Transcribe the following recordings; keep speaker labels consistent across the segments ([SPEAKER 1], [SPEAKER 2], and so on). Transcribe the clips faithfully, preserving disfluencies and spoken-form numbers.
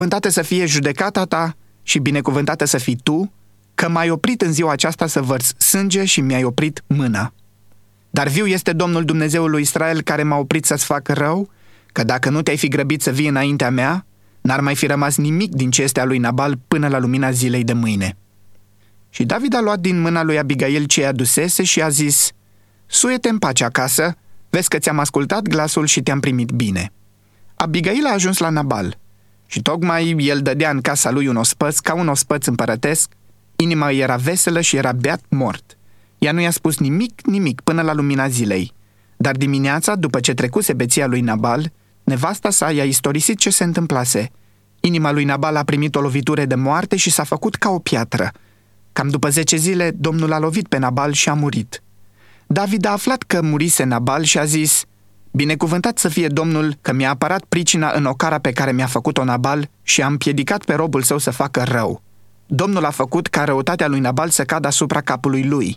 [SPEAKER 1] Binecuvântată să fie judecata ta și binecuvântată să fii tu, că m-ai oprit în ziua aceasta să vărs sânge și mi-ai oprit mâna. Dar viu este Domnul Dumnezeul lui Israel care m-a oprit să-ți fac rău, că dacă nu te-ai fi grăbit să vii înaintea mea, n-ar mai fi rămas nimic din ce este a lui Nabal până la lumina zilei de mâine. Și David a luat din mâna lui Abigail ce adusese și a zis: suie-te în pace acasă, vezi că ți-am ascultat glasul și te-am primit bine. Abigail a ajuns la Nabal și tocmai el dădea în casa lui un ospăț ca un ospăț împărătesc, inima îi era veselă și era beat mort. Ea nu i-a spus nimic, nimic până la lumina zilei, dar dimineața, după ce trecuse beția lui Nabal, nevasta sa i-a istorisit ce se întâmplase. Inima lui Nabal a primit o lovitură de moarte și s-a făcut ca o piatră. Cam după zece zile, Domnul a lovit pe Nabal și a murit. David a aflat că murise Nabal și a zis: binecuvântat să fie Domnul că mi-a apărat pricina în ocara pe care mi-a făcut-o Nabal și a împiedicat pe robul său să facă rău. Domnul a făcut ca răutatea lui Nabal să cadă asupra capului lui.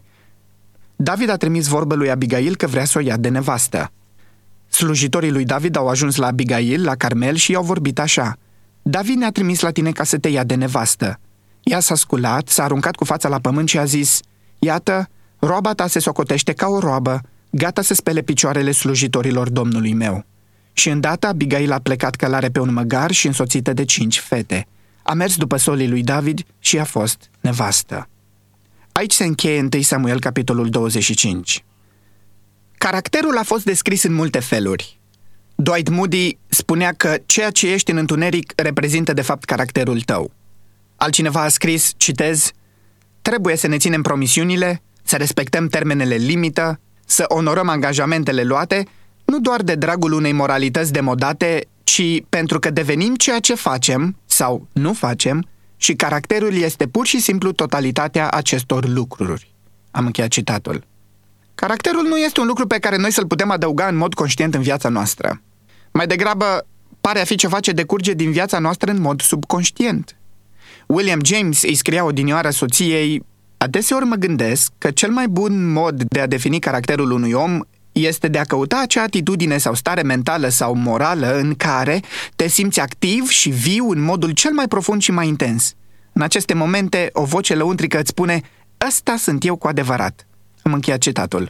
[SPEAKER 1] David a trimis vorbă lui Abigail că vrea să o ia de nevastă. Slujitorii lui David au ajuns la Abigail, la Carmel, și i-au vorbit așa: David ne-a trimis la tine ca să te ia de nevastă. Ea s-a sculat, s-a aruncat cu fața la pământ și a zis: iată, roaba ta se socotește ca o roabă, gata să spele picioarele slujitorilor Domnului meu. Și îndată Abigail a plecat călare pe un măgar și însoțită de cinci fete. A mers după solii lui David și a fost nevastă. Aici se încheie întâi Samuel, capitolul douăzeci și cinci. Caracterul a fost descris în multe feluri. Dwight Moody spunea că ceea ce ești în întuneric reprezintă de fapt caracterul tău. Altcineva a scris, citez: trebuie să ne ținem promisiunile, să respectăm termenele limită, să onorăm angajamentele luate, nu doar de dragul unei moralități demodate, ci pentru că devenim ceea ce facem sau nu facem și caracterul este pur și simplu totalitatea acestor lucruri. Am încheiat citatul. Caracterul nu este un lucru pe care noi să-l putem adăuga în mod conștient în viața noastră. Mai degrabă, pare a fi ceva ce decurge din viața noastră în mod subconștient. William James îi scria odinioară soției: adeseori mă gândesc că cel mai bun mod de a defini caracterul unui om este de a căuta acea atitudine sau stare mentală sau morală în care te simți activ și viu în modul cel mai profund și mai intens. În aceste momente, o voce lăuntrică îți spune: ăsta sunt eu cu adevărat. Am încheiat citatul.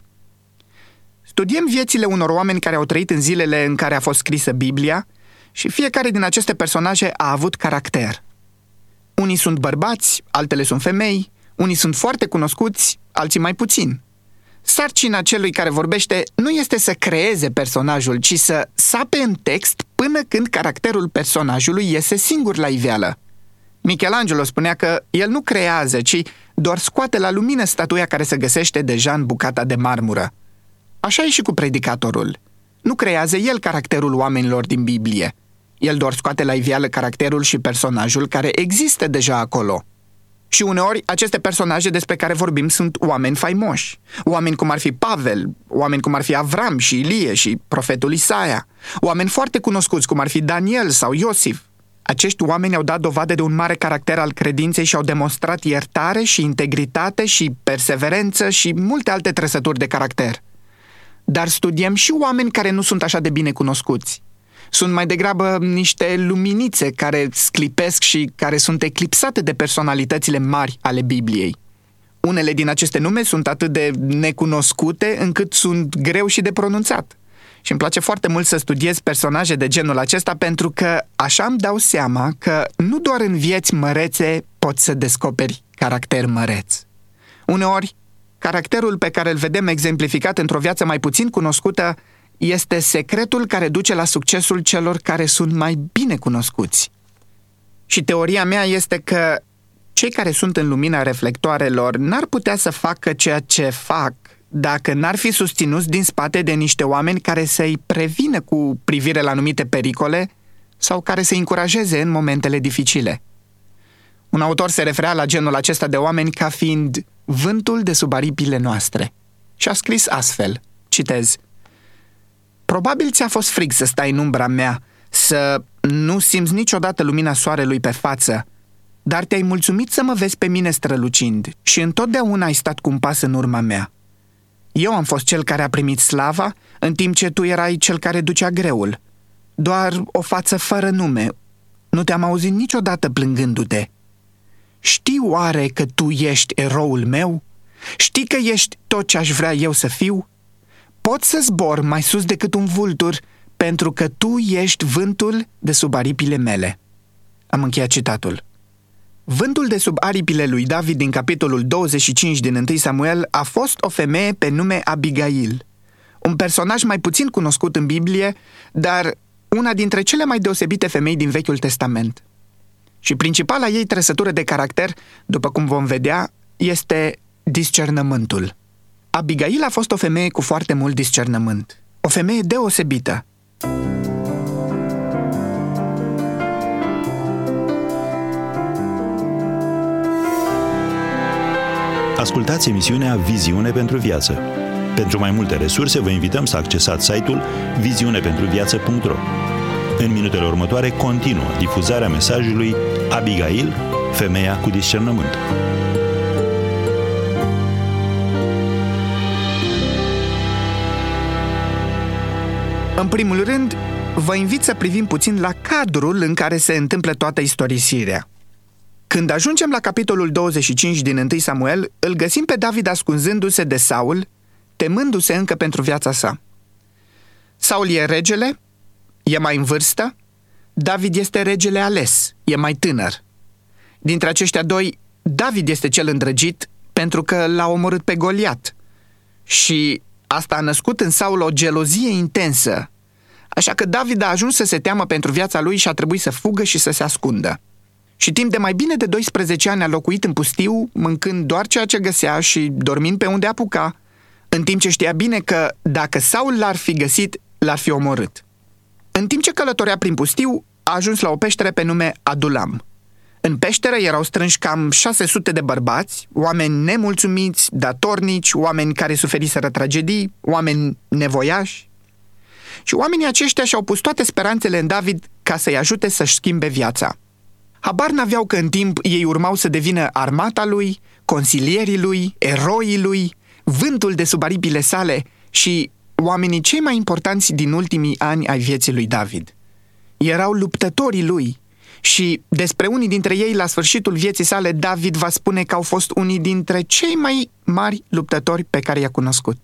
[SPEAKER 1] Studiem viețile unor oameni care au trăit în zilele în care a fost scrisă Biblia și fiecare din aceste personaje a avut caracter. Unii sunt bărbați, altele sunt femei, unii sunt foarte cunoscuți, alții mai puțin. Sarcina celui care vorbește nu este să creeze personajul, ci să sape în text până când caracterul personajului iese singur la iveală. Michelangelo spunea că el nu creează, ci doar scoate la lumină statuia care se găsește deja în bucata de marmură. Așa e și cu predicatorul. Nu creează el caracterul oamenilor din Biblie. El doar scoate la iveală caracterul și personajul care există deja acolo. Și uneori, aceste personaje despre care vorbim sunt oameni faimoși. Oameni cum ar fi Pavel, oameni cum ar fi Avram și Ilie și profetul Isaia. Oameni foarte cunoscuți cum ar fi Daniel sau Iosif. Acești oameni au dat dovadă de un mare caracter al credinței și au demonstrat iertare și integritate și perseverență și multe alte trăsături de caracter. Dar studiem și oameni care nu sunt așa de bine cunoscuți. Sunt mai degrabă niște luminițe care sclipesc și care sunt eclipsate de personalitățile mari ale Bibliei. Unele din aceste nume sunt atât de necunoscute încât sunt greu și de pronunțat. Și îmi place foarte mult să studiez personaje de genul acesta pentru că așa îmi dau seama că nu doar în vieți mărețe poți să descoperi caracter măreț. Uneori, caracterul pe care îl vedem exemplificat într-o viață mai puțin cunoscută este secretul care duce la succesul celor care sunt mai bine cunoscuți. Și teoria mea este că cei care sunt în lumina reflectoarelor n-ar putea să facă ceea ce fac dacă n-ar fi susținuți din spate de niște oameni care să-i prevină cu privire la anumite pericole sau care să-i încurajeze în momentele dificile. Un autor se referea la genul acesta de oameni ca fiind vântul de sub aripile noastre și a scris astfel, citez: probabil ți-a fost frig să stai în umbra mea, să nu simți niciodată lumina soarelui pe față, dar te-ai mulțumit să mă vezi pe mine strălucind și întotdeauna ai stat cu un pas în urma mea. Eu am fost cel care a primit slava, în timp ce tu erai cel care ducea greul. Doar o față fără nume, Nu te-am auzit niciodată plângându-te. Știi oare că tu ești eroul meu? Știi că ești tot ce aș vrea eu să fiu? Pot să zbor mai sus decât un vultur, pentru că tu ești vântul de sub aripile mele. Am încheiat citatul. Vântul de sub aripile lui David din capitolul douăzeci și cinci din întâi Samuel a fost o femeie pe nume Abigail, un personaj mai puțin cunoscut în Biblie, dar una dintre cele mai deosebite femei din Vechiul Testament. Și principala ei trăsătură de caracter, după cum vom vedea, este discernământul. Abigail a fost o femeie cu foarte mult discernământ, o femeie deosebită.
[SPEAKER 2] Ascultați emisiunea Viziune pentru Viață. Pentru mai multe resurse, vă invităm să accesați site-ul viziune pentru viață punct ro. În minutele următoare continuă difuzarea mesajului Abigail, femeia cu discernământ.
[SPEAKER 1] În primul rând, vă invit să privim puțin la cadrul în care se întâmplă toată istorisirea. Când ajungem la capitolul douăzeci și cinci din întâi Samuel, îl găsim pe David ascunzându-se de Saul, temându-se încă pentru viața sa. Saul e regele, e mai în vârstă, David este regele ales, e mai tânăr. Dintre aceștia doi, David este cel îndrăgit pentru că l-a omorât pe Goliat. Și asta a născut în Saul o gelozie intensă, așa că David a ajuns să se teamă pentru viața lui și a trebuit să fugă și să se ascundă. Și timp de mai bine de doisprezece ani a locuit în pustiu, mâncând doar ceea ce găsea și dormind pe unde apuca, în timp ce știa bine că, dacă Saul l-ar fi găsit, l-ar fi omorât. În timp ce călătorea prin pustiu, a ajuns la o peșteră pe nume Adulam. În peșteră erau strânși cam șase sute de bărbați, oameni nemulțumiți, datornici, oameni care suferiseră tragedii, oameni nevoiași. Și oamenii aceștia și-au pus toate speranțele în David ca să-i ajute să-și schimbe viața. Habar n-aveau că în timp ei urmau să devină armata lui, consilierii lui, eroii lui, vântul de sub aripile sale și oamenii cei mai importanți din ultimii ani ai vieții lui David. Erau luptătorii lui și despre unii dintre ei, la sfârșitul vieții sale, David va spune că au fost unii dintre cei mai mari luptători pe care i-a cunoscut.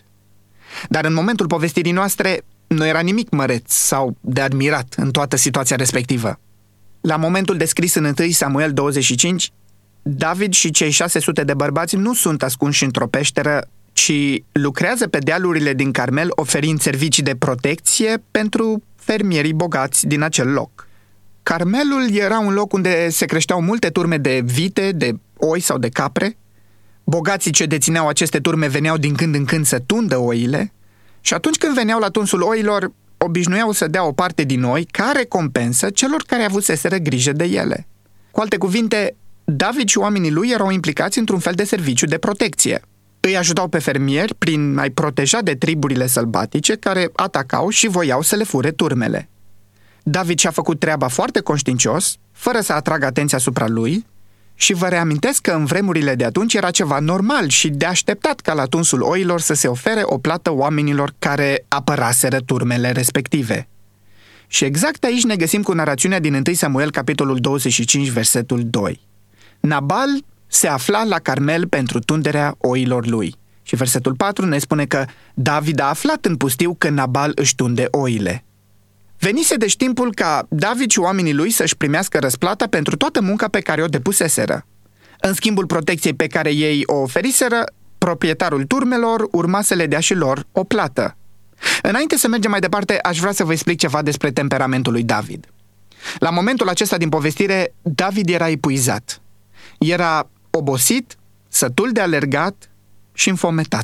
[SPEAKER 1] Dar în momentul povestirii noastre nu era nimic măreț sau de admirat în toată situația respectivă. La momentul descris în întâi Samuel douăzeci și cinci, David și cei șase sute de bărbați nu sunt ascunși într-o peșteră, ci lucrează pe dealurile din Carmel, oferind servicii de protecție pentru fermierii bogați din acel loc. Carmelul era un loc unde se creșteau multe turme de vite, de oi sau de capre. Bogații ce dețineau aceste turme veneau din când în când să tundă oile și atunci când veneau la tunsul oilor, obișnuiau să dea o parte din oi ca recompensă celor care avuseseră grijă de ele. Cu alte cuvinte, David și oamenii lui erau implicați într-un fel de serviciu de protecție. Îi ajutau pe fermieri prin a-i proteja de triburile sălbatice care atacau și voiau să le fure turmele. David și-a făcut treaba foarte conștiincios, fără să atragă atenția asupra lui, și vă reamintesc că în vremurile de atunci era ceva normal și de așteptat ca la tunsul oilor să se ofere o plată oamenilor care apăraseră turmele respective. Și exact aici ne găsim cu narațiunea din întâi Samuel, capitolul douăzeci și cinci, versetul doi. Nabal se afla la Carmel pentru tunderea oilor lui. Și versetul patru ne spune că David a aflat în pustiu că Nabal își tunde oile. Venise deci timpul ca David și oamenii lui să-și primească răsplata pentru toată munca pe care o depuseseră. În schimbul protecției pe care ei o oferiseră, proprietarul turmelor urma să le dea și lor o plată. Înainte să mergem mai departe, aș vrea să vă explic ceva despre temperamentul lui David. La momentul acesta din povestire, David era epuizat. Era obosit, sătul de alergat și înfometat.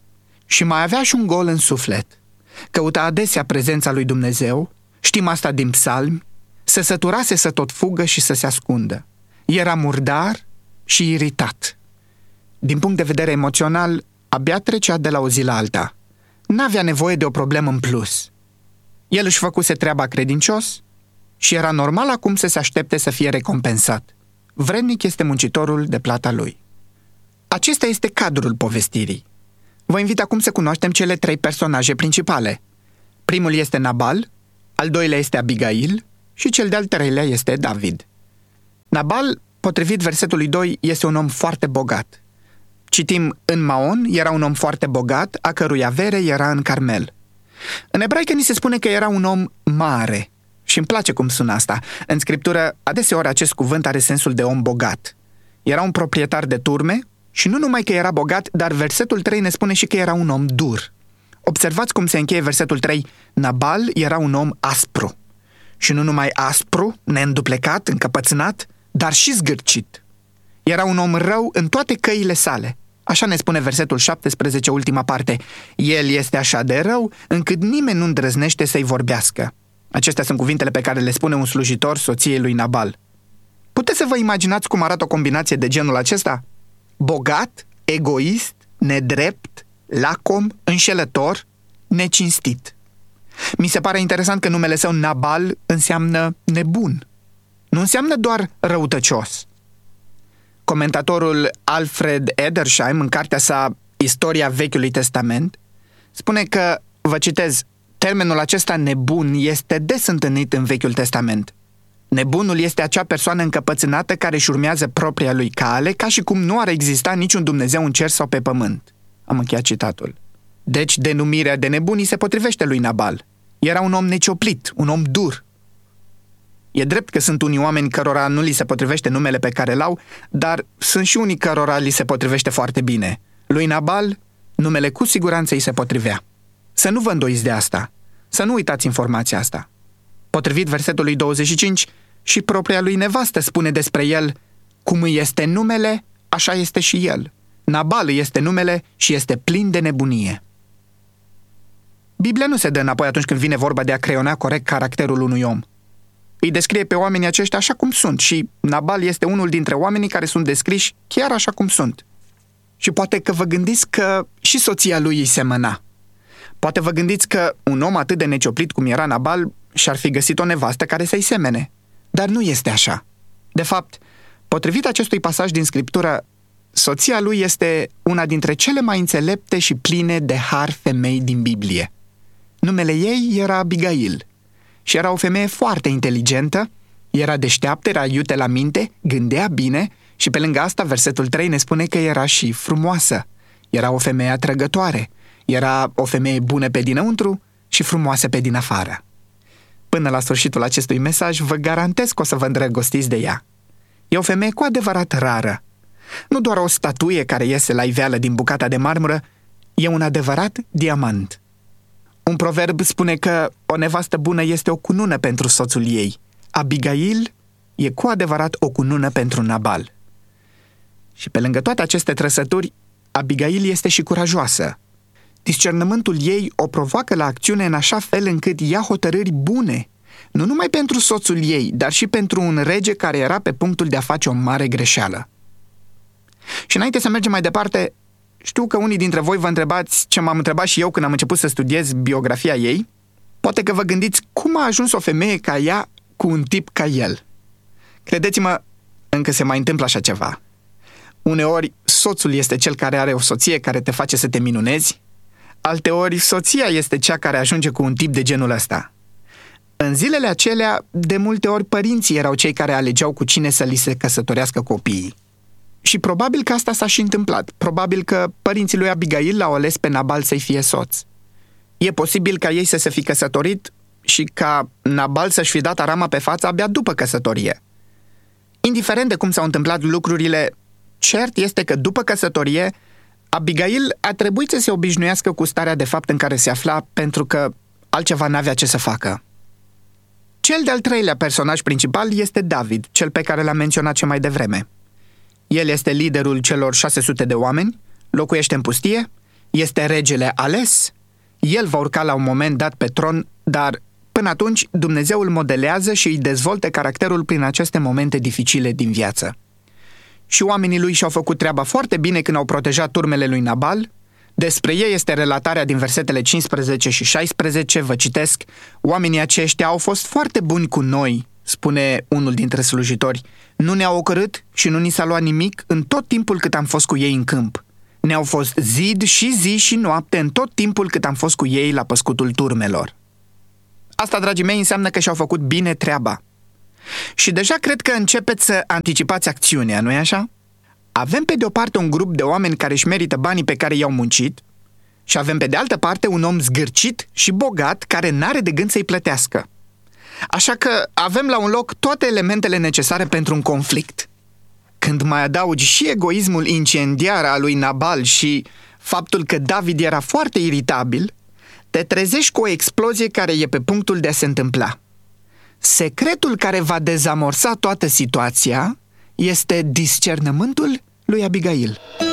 [SPEAKER 1] Și mai avea și un gol în suflet. Căuta adesea prezența lui Dumnezeu, știm asta din psalmi, se săturase să tot fugă și să se ascundă. Era murdar și iritat. Din punct de vedere emoțional, abia trecea de la o zi la alta. N-avea nevoie de o problemă în plus. El își făcuse treaba credincios și era normal acum să se aștepte să fie recompensat. Vrednic este muncitorul de plata lui. Acesta este cadrul povestirii. Vă invit acum să cunoaștem cele trei personaje principale. Primul este Nabal, al doilea este Abigail și cel de-al treilea este David. Nabal, potrivit versetului doi, este un om foarte bogat. Citim, în Maon era un om foarte bogat, a cărui avere era în Carmel. În ebraică ni se spune că era un om mare și îmi place cum sună asta. În Scriptură, adeseori acest cuvânt are sensul de om bogat. Era un proprietar de turme și nu numai că era bogat, dar versetul trei ne spune și că era un om dur. Observați cum se încheie versetul trei. Nabal era un om aspru. Și nu numai aspru, neînduplecat, încăpățânat, dar și zgârcit. Era un om rău în toate căile sale. Așa ne spune versetul șaptesprezece, ultima parte. El este așa de rău, încât nimeni nu îndrăznește să-i vorbească. Acestea sunt cuvintele pe care le spune un slujitor soției lui Nabal. Puteți să vă imaginați cum arată o combinație de genul acesta? Bogat, egoist, nedrept, lacom, înșelător, necinstit. Mi se pare interesant că numele său Nabal înseamnă nebun. Nu înseamnă doar răutăcios. Comentatorul Alfred Edersheim, în cartea sa Istoria Vechiului Testament, spune că, vă citez, termenul acesta nebun este des întâlnit în Vechiul Testament. Nebunul este acea persoană încăpățânată care își urmează propria lui cale, ca și cum nu ar exista niciun Dumnezeu în cer sau pe pământ. Am încheiat citatul. Deci, denumirea de nebun îi se potrivește lui Nabal. Era un om necioplit, un om dur. E drept că sunt unii oameni cărora nu li se potrivește numele pe care l-au, dar sunt și unii cărora li se potrivește foarte bine. Lui Nabal, numele cu siguranță îi se potrivea. Să nu vă îndoiți de asta. Să nu uitați informația asta. Potrivit versetului douăzeci și cinci, și propria lui nevastă spune despre el, cum îi este numele, așa este și el. Nabal îi este numele și este plin de nebunie. Biblia nu se dă înapoi atunci când vine vorba de a creiona corect caracterul unui om. Îi descrie pe oamenii aceștia așa cum sunt și Nabal este unul dintre oamenii care sunt descriși chiar așa cum sunt. Și poate că vă gândiți că și soția lui îi semăna. Poate vă gândiți că un om atât de necioplit cum era Nabal și-ar fi găsit o nevastă care să-i semene. Dar nu este așa. De fapt, potrivit acestui pasaj din Scriptură, soția lui este una dintre cele mai înțelepte și pline de har femei din Biblie. Numele ei era Abigail și era o femeie foarte inteligentă, era deșteaptă, era iute la minte, gândea bine și pe lângă asta versetul trei ne spune că era și frumoasă. Era o femeie atrăgătoare, era o femeie bună pe dinăuntru și frumoasă pe din afară. Până la sfârșitul acestui mesaj, vă garantez că o să vă îndrăgostiți de ea. E o femeie cu adevărat rară. Nu doar o statuie care iese la iveală din bucata de marmură, e un adevărat diamant. Un proverb spune că o nevastă bună este o cunună pentru soțul ei. Abigail e cu adevărat o cunună pentru Nabal. Și pe lângă toate aceste trăsături, Abigail este și curajoasă. Discernământul ei o provoacă la acțiune în așa fel încât ia hotărâri bune, nu numai pentru soțul ei, dar și pentru un rege care era pe punctul de a face o mare greșeală. Și înainte să mergem mai departe, știu că unii dintre voi vă întrebați ce m-am întrebat și eu când am început să studiez biografia ei. Poate că vă gândiți cum a ajuns o femeie ca ea cu un tip ca el. Credeți-mă, încă se mai întâmplă așa ceva. Uneori, soțul este cel care are o soție care te face să te minunezi, alteori, soția este cea care ajunge cu un tip de genul ăsta. În zilele acelea, de multe ori, părinții erau cei care alegeau cu cine să li se căsătorească copiii. Și probabil că asta s-a și întâmplat. Probabil că părinții lui Abigail l-au ales pe Nabal să-i fie soț. E posibil ca ei să se fi căsătorit și ca Nabal să-și fi dat arama pe față abia după căsătorie. Indiferent de cum s-au întâmplat lucrurile, cert este că după căsătorie, Abigail a trebuit să se obișnuiască cu starea de fapt în care se afla, pentru că altceva n-avea ce să facă. Cel de-al treilea personaj principal este David, cel pe care l-am menționat ce mai devreme. El este liderul celor șase sute de oameni, locuiește în pustie, este regele ales, el va urca la un moment dat pe tron, dar până atunci Dumnezeu îl modelează și îi dezvoltă caracterul prin aceste momente dificile din viață. Și oamenii lui și-au făcut treaba foarte bine când au protejat turmele lui Nabal. Despre ei este relatarea din versetele cincisprezece și șaisprezece, vă citesc: oamenii aceștia au fost foarte buni cu noi, spune unul dintre slujitori. Nu ne-au ocărât și nu ni s-a luat nimic în tot timpul cât am fost cu ei în câmp. Ne-au fost zid și zi și noapte în tot timpul cât am fost cu ei la păscutul turmelor. Asta, dragii mei, înseamnă că și-au făcut bine treaba. Și deja cred că începeți să anticipați acțiunea, nu-i așa? Avem pe de o parte un grup de oameni care își merită banii pe care i-au muncit și avem pe de altă parte un om zgârcit și bogat care n-are de gând să-i plătească. Așa că avem la un loc toate elementele necesare pentru un conflict. Când mai adaugi și egoismul incendiar al lui Nabal și faptul că David era foarte iritabil, te trezești cu o explozie care e pe punctul de a se întâmpla. Secretul care va dezamorsa toată situația este discernământul lui Abigail.